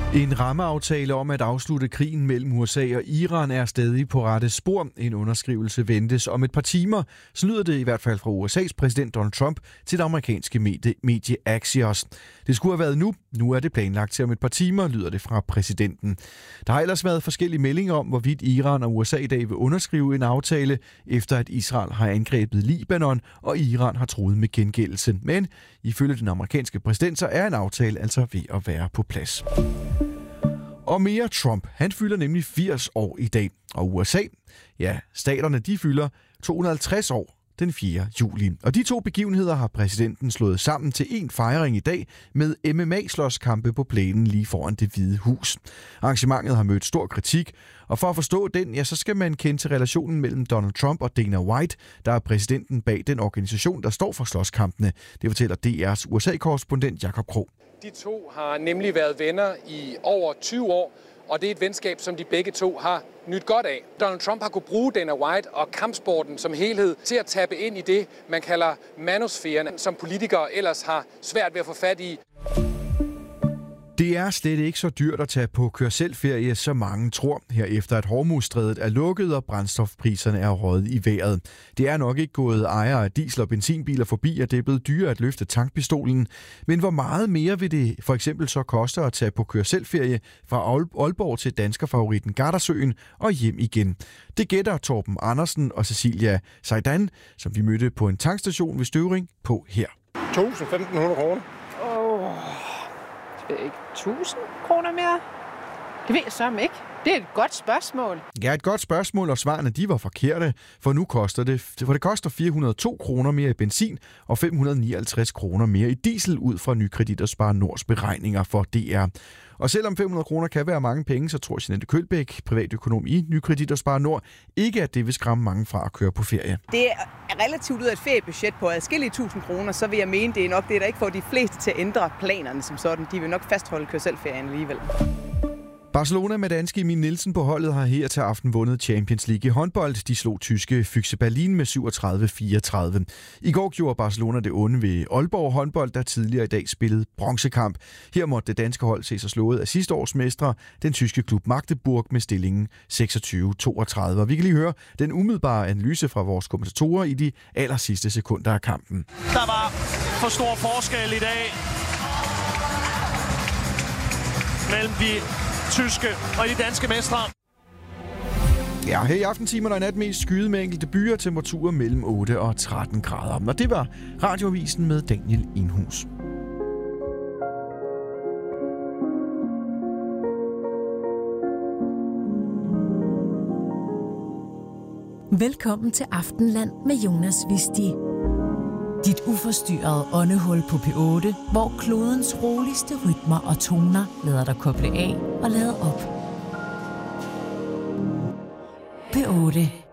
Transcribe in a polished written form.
En rammeaftale om at afslutte krigen mellem USA og Iran er stadig på rette spor. En underskrivelse ventes om et par timer, så lyder det i hvert fald fra USA's præsident Donald Trump til det amerikanske medie Axios. Det skulle have været nu. Nu er det planlagt til om et par timer, lyder det fra præsidenten. Der har ellers været forskellige meldinger om, hvorvidt Iran og USA i dag vil underskrive en aftale, efter at Israel har angrebet Libanon, og Iran har truet med gengældelse. Men ifølge den amerikanske præsident, så er en aftale altså ved at være på plads. Og mere Trump. Han fylder nemlig 80 år i dag. Og USA, ja, staterne, de fylder 250 år den 4. juli. Og de to begivenheder har præsidenten slået sammen til en fejring i dag med MMA-slåskampe på plænen lige foran Det Hvide Hus. Arrangementet har mødt stor kritik, og for at forstå den, ja, så skal man kende til relationen mellem Donald Trump og Dana White, der er præsidenten bag den organisation, der står for slåskampene. Det fortæller DR's USA-korrespondent Jakob Krog. De to har nemlig været venner i over 20 år, og det er et venskab, som de begge to har nyt godt af. Donald Trump har kunnet bruge Dana White og kampsporten som helhed til at tappe ind i det, man kalder manosfæren, som politikere ellers har svært ved at få fat i. Det er slet ikke så dyrt at tage på kør-selv-ferie, som mange tror, herefter at Hormuzstrædet er lukket og brændstofpriserne er røget i vejret. Det er nok ikke gået ejere af diesel- og benzinbiler forbi, at det er blevet dyrere at løfte tankpistolen. Men hvor meget mere vil det for eksempel så koste at tage på kør-selv-ferie fra Aalborg til danskerfavoritten Gardasøen og hjem igen? Det gætter Torben Andersen og Cecilia Seidan, som vi mødte på en tankstation ved Støvring, på her. 1.500 kroner. Ikke 1.000 kroner mere? Det ved jeg så ikke. Det er et godt spørgsmål. Ja, et godt spørgsmål, og svarene de var forkerte, for nu koster det koster 402 kroner mere i benzin og 559 kroner mere i diesel ud fra Nykredit og Spar Nords beregninger for DR. Og selvom 500 kroner kan være mange penge, så tror Jeanette Kølbæk, privatøkonom i Nykredit og Spar Nord, ikke at det vil skræmme mange fra at køre på ferie. Det er relativt ud af et feriebudget på adskillige 1.000 kroner, så vil jeg mene, det er nok det, der ikke får de fleste til at ændre planerne som sådan. De vil nok fastholde kør-selv-ferien alligevel. Barcelona med danske Emil Nielsen på holdet har her til aften vundet Champions League i håndbold. De slog tyske Füchse Berlin med 37-34. I går gjorde Barcelona det onde ved Aalborg håndbold, der tidligere i dag spillede bronzekamp. Her måtte det danske hold se sig slået af sidste års mestre, den tyske klub Magdeburg, med stillingen 26-32. Vi kan lige høre den umiddelbare analyse fra vores kommentatorer i de allersidste sekunder af kampen. Der var for stor forskel i dag mellem de tyske og de danske mestre. Ja, her i aftentimer der i nat mest skyde med enkelte byer, temperaturer mellem 8 og 13 grader. Og det var Radioavisen med Daniel Enhus. Velkommen til Aftenland med Jonas Visti. Dit uforstyrrede åndehul på P8, hvor klodens roligste rytmer og toner lader dig koble af og lade op. P8.